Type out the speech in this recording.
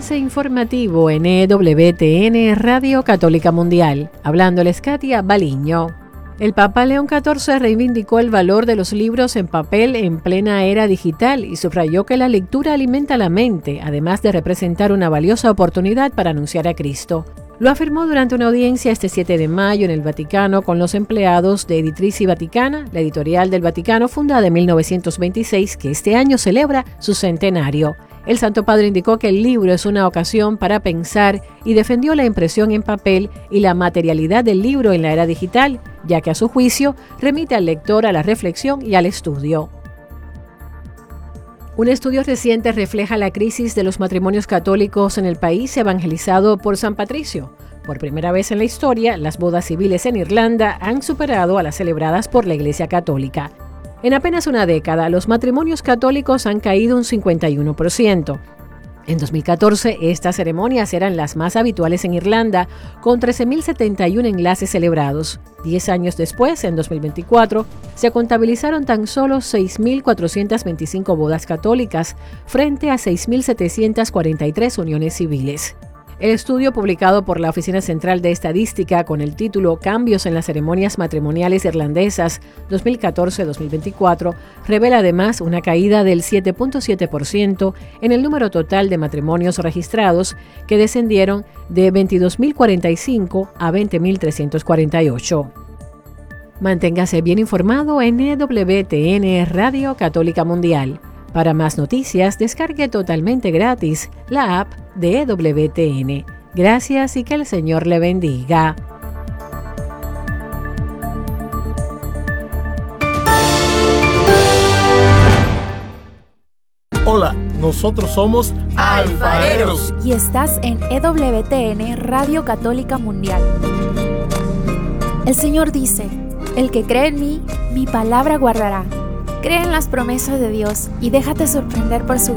avance informativo en EWTN Radio Católica Mundial. Hablándoles Katia Baliño. El Papa León XIV reivindicó el valor de los libros en papel en plena era digital y subrayó que la lectura alimenta la mente, además de representar una valiosa oportunidad para anunciar a Cristo. Lo afirmó durante una audiencia este 7 de mayo en el Vaticano con los empleados de Editrici Vaticana, la editorial del Vaticano fundada en 1926, que este año celebra su centenario. El Santo Padre indicó que el libro es una ocasión para pensar y defendió la impresión en papel y la materialidad del libro en la era digital, ya que a su juicio remite al lector a la reflexión y al estudio. Un estudio reciente refleja la crisis de los matrimonios católicos en el país evangelizado por San Patricio. Por primera vez en la historia, las bodas civiles en Irlanda han superado a las celebradas por la Iglesia Católica. En apenas una década, los matrimonios católicos han caído un 51%. En 2014, estas ceremonias eran las más habituales en Irlanda, con 13.071 enlaces celebrados. 10 años después, en 2024, se contabilizaron tan solo 6.425 bodas católicas frente a 6.743 uniones civiles. El estudio publicado por la Oficina Central de Estadística con el título Cambios en las ceremonias matrimoniales irlandesas 2014-2024 revela además una caída del 7.7% en el número total de matrimonios registrados, que descendieron de 22.045 a 20.348. Manténgase bien informado en EWTN Radio Católica Mundial. Para más noticias, descargue totalmente gratis la app de EWTN. Gracias y que el Señor le bendiga. Hola, nosotros somos Alfareros. Y estás en EWTN Radio Católica Mundial. El Señor dice: el que cree en mí, mi palabra guardará. Cree en las promesas de Dios y déjate sorprender por su